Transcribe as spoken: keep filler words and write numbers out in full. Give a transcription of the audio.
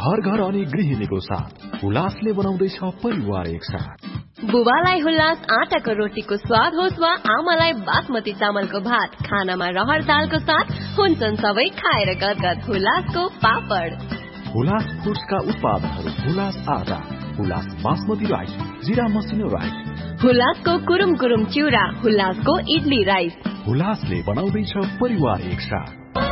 घर घर अनि गृहिणीको साथ हुलासले बनाउँदैछ परिवार एकसाथ। बुबालाई हुलास आटाको रोटीको स्वाद होस् वा आमालाई बासमती चामलको भात, खानामा रहर दालको साथ हुन्छन् सबै खाएर गदगद हुलासको पापड। हुलास फुड्सका उत्पादनहरू हुलास आटा, हुलास बासमती राइस, जिरा मसिनो राइस, हुलासको कुरुम कुरुम चिउरा, हुलासको इडली राइस। हुलासले बनाउँदैछ परिवार एकसाथ।